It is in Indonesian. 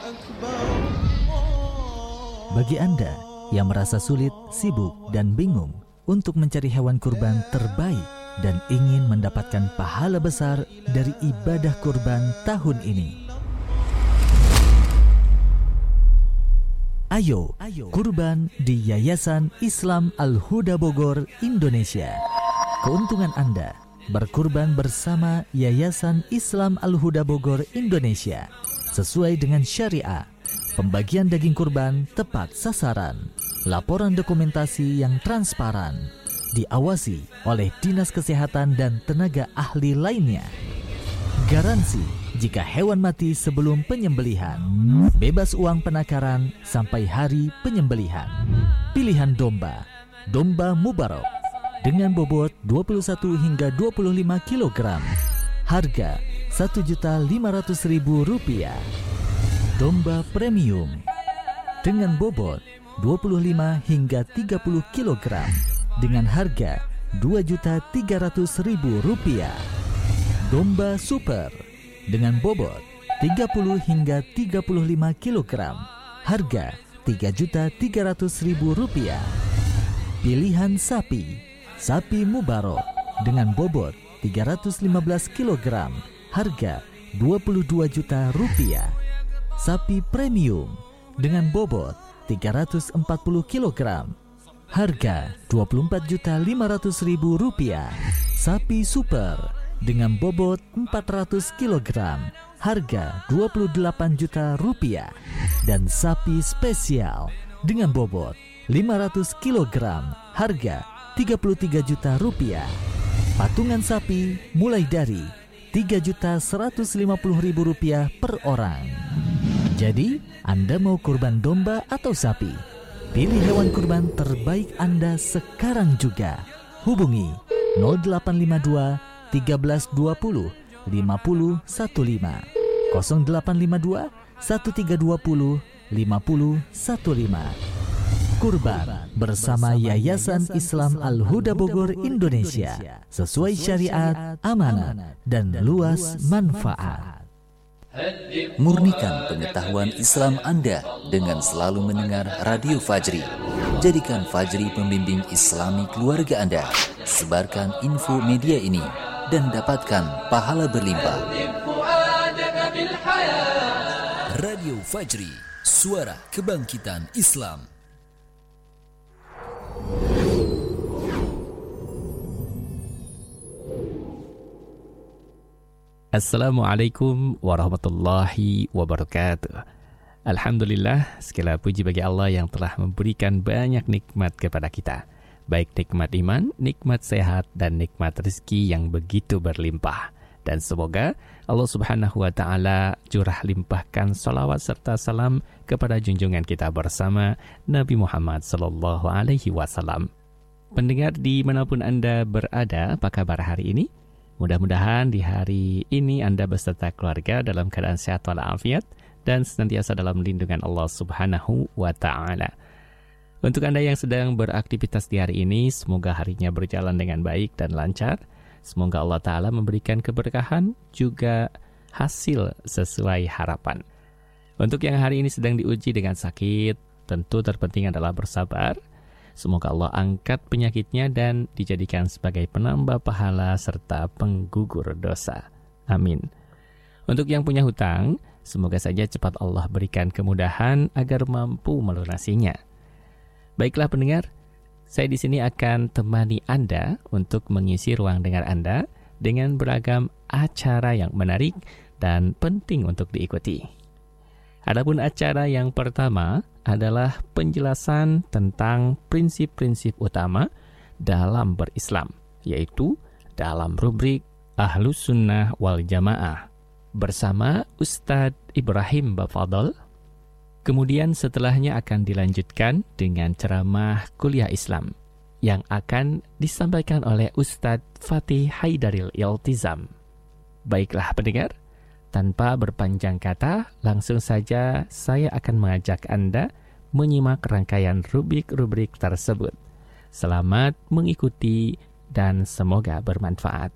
Bagi Anda yang merasa sulit, sibuk, dan bingung untuk mencari hewan kurban terbaik dan ingin mendapatkan pahala besar dari ibadah kurban tahun ini, ayo kurban di Yayasan Islam Al-Huda Bogor, Indonesia. Keuntungan Anda berkurban bersama Yayasan Islam Al-Huda Bogor, Indonesia sesuai dengan syariah. Pembagian daging kurban tepat sasaran, laporan dokumentasi yang transparan, diawasi oleh Dinas Kesehatan dan tenaga ahli lainnya. Garansi jika hewan mati sebelum penyembelihan, bebas uang penakaran sampai hari penyembelihan. Pilihan domba Mubarok dengan bobot 21 hingga 25 kg. Harga Rp1.500.000. Domba premium dengan bobot 25 hingga 30 kg dengan harga Rp2.300.000. Domba super dengan bobot 30 hingga 35 kg, harga Rp3.300.000. Pilihan sapi Mubarok dengan bobot 315 kg, harga Rp22 juta. Sapi premium dengan bobot 340 kg, harga Rp24.500.000. Sapi super dengan bobot 400 kg, harga Rp28 juta. Dan sapi spesial dengan bobot 500 kg, harga Rp33 juta. Patungan sapi mulai dari Rp3.150.000 per orang. Jadi, Anda mau kurban domba atau sapi? Pilih hewan kurban terbaik Anda sekarang juga. Hubungi 0852 1320 5015, 0852 1320 5015. Kurban bersama Yayasan Islam Al-Huda Bogor, Indonesia, sesuai syariat, amanat, dan luas manfaat. Murnikan pengetahuan Islam Anda dengan selalu mendengar Radio Fajri. Jadikan Fajri pembimbing Islami keluarga Anda. Sebarkan info media ini dan dapatkan pahala berlimpah. Radio Fajri, suara kebangkitan Islam. Assalamualaikum warahmatullahi wabarakatuh. Alhamdulillah, segala puji bagi Allah yang telah memberikan banyak nikmat kepada kita, baik nikmat iman, nikmat sehat, dan nikmat rezeki yang begitu berlimpah. Dan semoga Allah Subhanahu wa Ta'ala curah limpahkan salawat serta salam kepada junjungan kita bersama Nabi Muhammad sallallahu alaihi wasallam. Pendengar dimanapun Anda berada, apa kabar hari ini? Mudah-mudahan di hari ini Anda beserta keluarga dalam keadaan sehat walafiat dan senantiasa dalam lindungan Allah Subhanahu wa Ta'ala. Untuk Anda yang sedang beraktivitas di hari ini, semoga harinya berjalan dengan baik dan lancar. Semoga Allah Ta'ala memberikan keberkahan juga hasil sesuai harapan. Untuk yang hari ini sedang diuji dengan sakit, tentu terpenting adalah bersabar. Semoga Allah angkat penyakitnya dan dijadikan sebagai penambah pahala serta penggugur dosa. Amin. Untuk yang punya hutang, semoga saja cepat Allah berikan kemudahan agar mampu melunasinya. Baiklah pendengar, saya di sini akan temani Anda untuk mengisi ruang dengar Anda dengan beragam acara yang menarik dan penting untuk diikuti. Adapun acara yang pertama adalah penjelasan tentang prinsip-prinsip utama dalam berislam, yaitu dalam rubrik Ahlus Sunnah wal Jamaah bersama Ustadz Ibrahim Bafadol. Kemudian setelahnya akan dilanjutkan dengan ceramah kuliah Islam yang akan disampaikan oleh Ustadz Fatih Haidaril Iltizam. Baiklah pendengar, tanpa berpanjang kata, langsung saja saya akan mengajak Anda menyimak rangkaian rubrik-rubrik tersebut. Selamat mengikuti dan semoga bermanfaat.